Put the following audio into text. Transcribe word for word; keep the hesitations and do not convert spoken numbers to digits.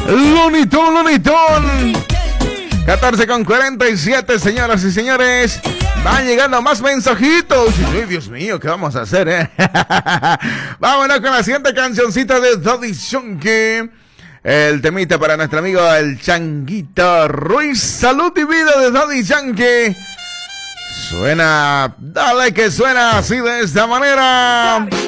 Looney Tunes, Looney Tunes. catorce con cuarenta y siete, señoras y señores. Van llegando más mensajitos. Ay, Dios mío, ¿qué vamos a hacer, eh? Vámonos con la siguiente cancioncita de Daddy Yankee. El temita para nuestro amigo el Changuito Ruiz. Salud y vida de Daddy Yankee. Suena, dale que suena así de esta manera.